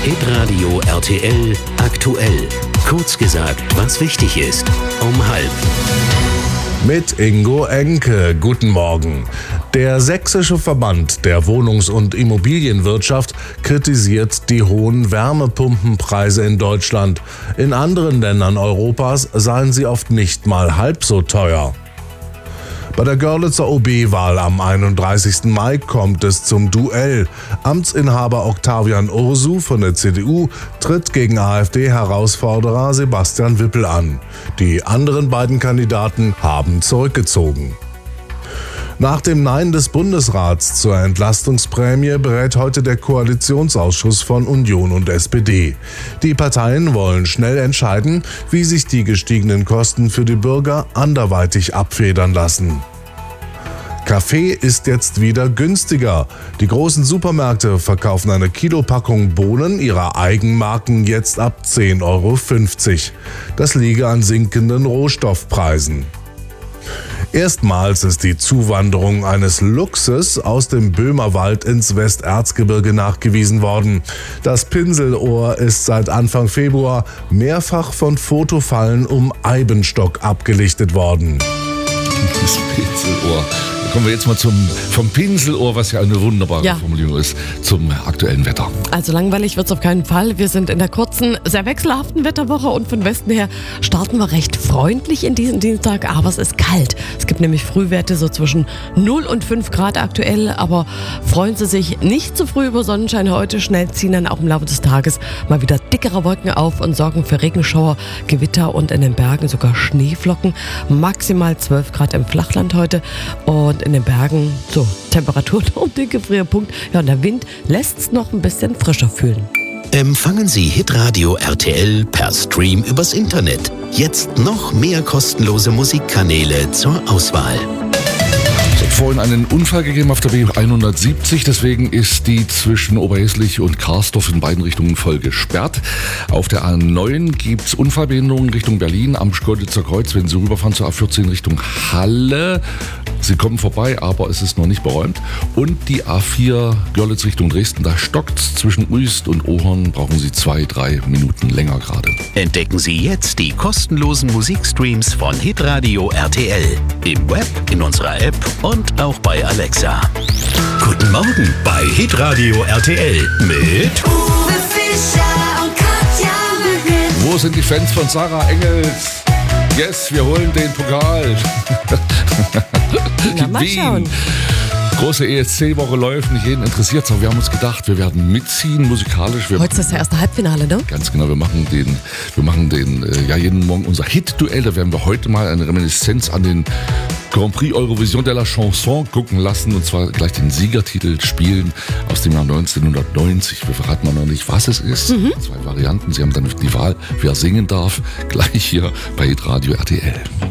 Hitradio RTL aktuell. Kurz gesagt, was wichtig ist. Um 12:30. Mit Ingo Enke. Guten Morgen. Der Sächsische Verband der Wohnungs- und Immobilienwirtschaft kritisiert die hohen Wärmepumpenpreise in Deutschland. In anderen Ländern Europas seien sie oft nicht mal halb so teuer. Bei der Görlitzer OB-Wahl am 31. Mai kommt es zum Duell. Amtsinhaber Octavian Ursu von der CDU tritt gegen AfD-Herausforderer Sebastian Wippel an. Die anderen beiden Kandidaten haben zurückgezogen. Nach dem Nein des Bundesrats zur Entlastungsprämie berät heute der Koalitionsausschuss von Union und SPD. Die Parteien wollen schnell entscheiden, wie sich die gestiegenen Kosten für die Bürger anderweitig abfedern lassen. Kaffee ist jetzt wieder günstiger. Die großen Supermärkte verkaufen eine Kilopackung Bohnen ihrer Eigenmarken jetzt ab 10,50 €. Das liege an sinkenden Rohstoffpreisen. Erstmals ist die Zuwanderung eines Luchses aus dem Böhmerwald ins Westerzgebirge nachgewiesen worden. Das Pinselohr ist seit Anfang Februar mehrfach von Fotofallen um Eibenstock abgelichtet worden. Das Pinselohr. Da kommen wir jetzt mal vom Pinselohr, was ja eine wunderbare Formulierung ist, zum aktuellen Wetter. Also langweilig wird es auf keinen Fall. Wir sind in der kurzen, sehr wechselhaften Wetterwoche und von Westen her starten wir recht freundlich in diesen Dienstag, aber es ist kalt. Es gibt nämlich Frühwerte so zwischen 0 und 5 Grad aktuell, aber freuen Sie sich nicht zu früh über Sonnenschein heute. Schnell ziehen dann auch im Laufe des Tages mal wieder dickere Wolken auf und sorgen für Regenschauer, Gewitter und in den Bergen sogar Schneeflocken. Maximal 12 Grad im Flachland heute und in den Bergen so Temperaturen um den Gefrierpunkt. Ja, und der Wind lässt es noch ein bisschen frischer fühlen. Empfangen Sie Hitradio RTL per Stream übers Internet. Jetzt noch mehr kostenlose Musikkanäle zur Auswahl. Es hat vorhin einen Unfall gegeben auf der B170, deswegen ist die zwischen Oberhäslich und Karsdorf in beiden Richtungen voll gesperrt. Auf der A9 gibt es Unfallbehinderungen Richtung Berlin am Görlitzer Kreuz, wenn Sie rüberfahren zur A14 Richtung Halle. Sie kommen vorbei, aber es ist noch nicht beräumt. Und die A4 Görlitz Richtung Dresden, da stockt es zwischen Uist und Ohorn, brauchen Sie 2-3 Minuten länger gerade. Entdecken Sie jetzt die kostenlosen Musikstreams von Hitradio RTL. Im Web, in unserer App und auch bei Alexa. Guten Morgen bei Hitradio RTL mit Uwe Fischer und Katja Mühl. Wo sind die Fans von Sarah Engels? Yes, wir holen den Pokal. Na, mal schauen. Große ESC-Woche läuft, nicht jeden interessiert, aber wir haben uns gedacht, wir werden mitziehen musikalisch. Heute ist das erste Halbfinale, ne? Ganz genau, wir machen jeden Morgen unser Hit-Duell. Da werden wir heute mal eine Reminiszenz an den Grand Prix Eurovision de la Chanson gucken lassen und zwar gleich den Siegertitel spielen aus dem Jahr 1990. Wir verraten mal noch nicht, was es ist. 2 Varianten. Sie haben dann die Wahl, wer singen darf, gleich hier bei Hitradio RTL.